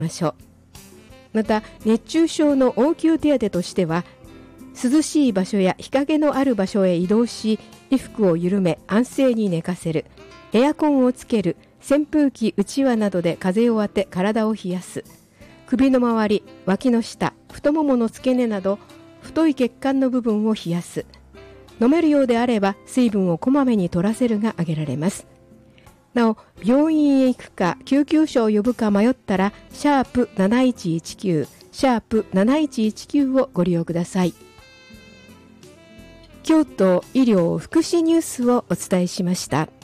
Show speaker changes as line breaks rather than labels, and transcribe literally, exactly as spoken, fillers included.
ましょう。また熱中症の応急手当としては、涼しい場所や日陰のある場所へ移動し、衣服を緩め安静に寝かせる、エアコンをつける、扇風機うちわなどで風を当て体を冷やす、首の周り、脇の下、太ももの付け根など太い血管の部分を冷やす。飲めるようであれば水分をこまめに取らせるが挙げられます。なお、病院へ行くか救急車を呼ぶか迷ったらシャープなないちいちきゅうシャープなないちいちきゅうをご利用ください。京都医療福祉ニュースをお伝えしました。